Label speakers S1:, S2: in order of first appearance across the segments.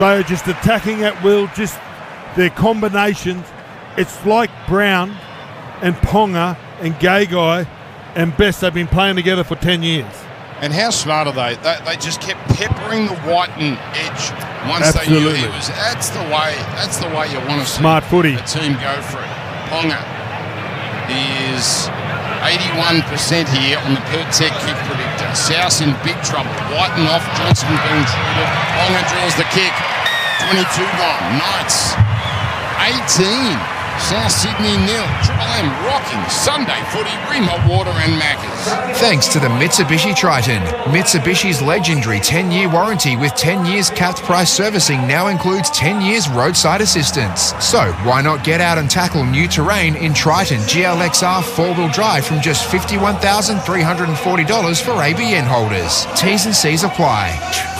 S1: They are just attacking at will, just their combinations. It's like Brown and Ponga and Gagai and Best have been playing together for 10 years.
S2: And how smart are they? They just kept peppering the Whiten edge once
S1: Absolutely.
S2: they knew he was. That's the way you want to see
S1: Smart footy.
S2: a team go for it. Ponga is 81% here on the Per-Tech kick predictor. South in big trouble. Whiten off, Johnson being treated. Ponga draws the kick. 22 gone. Knights 18. South Sydney 0. Triple M rocking Sunday footy. Ream Hot Water and Maccas.
S3: Thanks to the Mitsubishi Triton. Mitsubishi's legendary 10-year warranty with 10 years capped price servicing now includes 10 years roadside assistance. So why not get out and tackle new terrain in Triton GLXR 4-wheel drive from just $51,340 for ABN holders. T's and C's apply.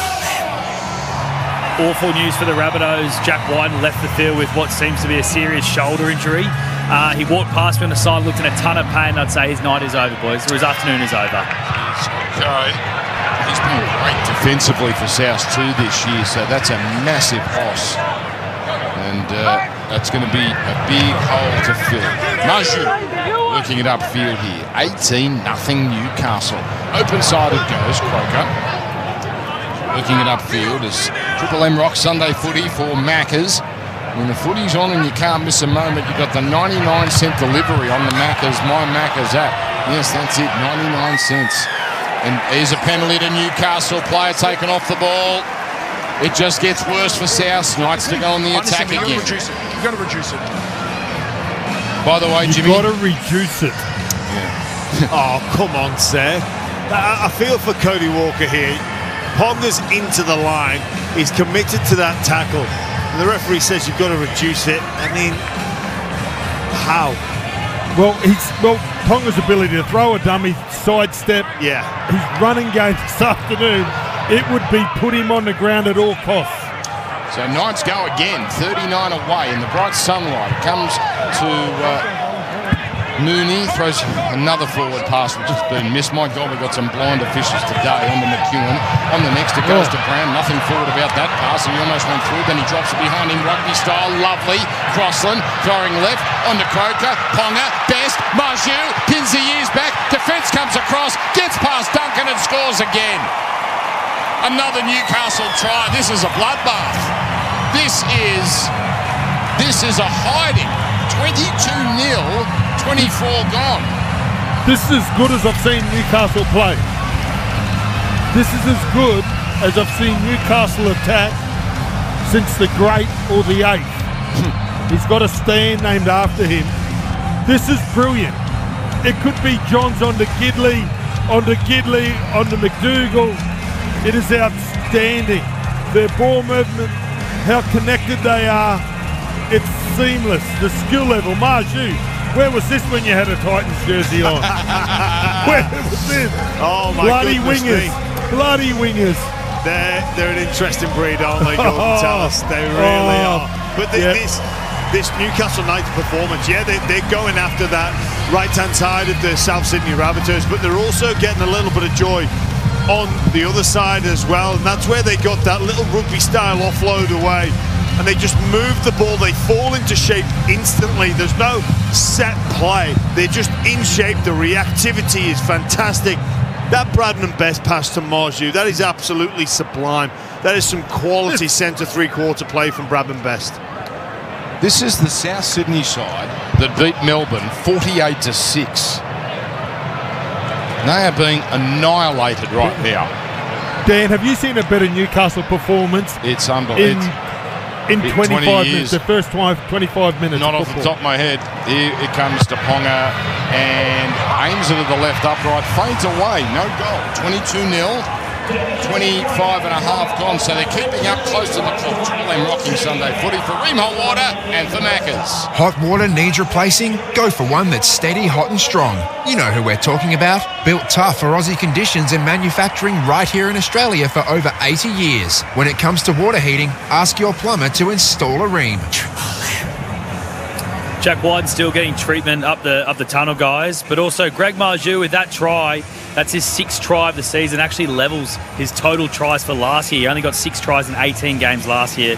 S4: Awful news for the Rabbitohs. Jack Whiten left the field with what seems to be a serious shoulder injury. He walked past me on the side, looked in a ton of pain. I'd say his night is over, boys, or his afternoon is over.
S2: Okay. He's been great defensively for South too this year, so that's a massive loss. And that's going to be a big hole to fill. Maju working it upfield here. 18-0 Newcastle. Open-sided goes Croker. Working it upfield as Triple M rock Sunday footy for Maccas. When the footy's on and you can't miss a moment, you've got the 99-cent delivery on the Maccas, My Maccas app. Yes, that's it, 99 cents. And here's a penalty to Newcastle, player taken off the ball. It just gets worse for South. Knights to go on the attack again.
S5: You've got to reduce it.
S2: By the way, Jimmy...
S1: You've got to reduce it.
S2: Yeah.
S6: Oh, come on, sir. I feel for Cody Walker here. Ponga's into the line. He's committed to that tackle. And the referee says you've got to reduce it. I mean, how?
S1: Well, Ponga's ability to throw a dummy, sidestep,
S6: Yeah.
S1: his running game this afternoon, it would be put him on the ground at all costs.
S2: So Knights go again, 39 away in the bright sunlight. It comes to Mooney, throws another forward pass which has been missed. My God, we've got some blind officials today on the McEwen. On the next, it goes to Brown. Nothing forward about that pass. He almost went through, then he drops it behind him, rugby style. Lovely. Crossland throwing left onto Croker. Ponga, Best, Maju, pins the ears back. Defence comes across, gets past Duncan and scores again. Another Newcastle try. This is a bloodbath. This is a hiding. 22-0, 24 gone.
S1: This is as good as I've seen Newcastle play. This is as good as I've seen Newcastle attack since the Great or the 8th. He's got a stand named after him. This is brilliant. It could be Johns onto Gidley, onto McDougall. It is outstanding. Their ball movement, how connected they are. It's seamless. The skill level. Maju, where was this when you had a Titans jersey on? Where was this?
S6: Oh, my
S1: Bloody
S6: goodness
S1: wingers.
S6: me.
S1: Bloody wingers.
S6: They're an interesting breed, aren't they, Gordon Tallis? They really are. But this Newcastle Knights performance, they're going after that right-hand side of the South Sydney Rabbitohs, but they're also getting a little bit of joy on the other side as well, and that's where they got that little rugby-style offload away. And they just move the ball, they fall into shape instantly. There's no set play, they're just in shape. The reactivity is fantastic. That Bradman Best pass to Maju, that is absolutely sublime. That is some quality centre three-quarter play from Bradman Best.
S2: This is the South Sydney side that beat Melbourne 48-6. They are being annihilated right now.
S1: Dan, have you seen a better Newcastle performance?
S2: It's unbelievable.
S1: In 25 minutes, the first 25 minutes.
S2: Not off the top of my head. Here it comes to Ponga and aims it at the left upright, fades away, no goal. 22-0, 25 and a half gone, so they're keeping up close to the clock. Triple M rocking Sunday footy for Ream Hot Water and for Maccas.
S3: Hot water needs replacing? Go for one that's steady, hot and strong. You know who we're talking about. Built tough for Aussie conditions and manufacturing right here in Australia for over 80 years. When it comes to water heating, ask your plumber to install a Ream.
S4: Jack Whiten still getting treatment up the tunnel, guys. But also Greg Maju with that try. That's his 6th try of the season. Actually levels his total tries for last year. He only got 6 tries in 18 games last year.